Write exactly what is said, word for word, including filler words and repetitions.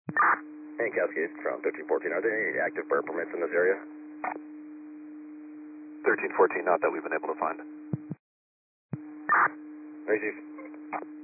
Hey, Cascade from thirteen fourteen, are there any active burn permits in this area? thirteen fourteen, not that we've been able to find. Receive.